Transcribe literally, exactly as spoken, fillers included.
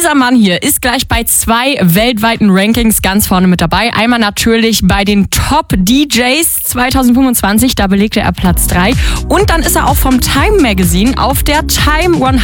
Dieser Mann hier ist gleich bei zwei weltweiten Rankings ganz vorne mit dabei. Einmal natürlich bei den Top-D Js zwanzig fünfundzwanzig, da belegte er Platz drei. Und dann ist er auch vom Time Magazine auf der Time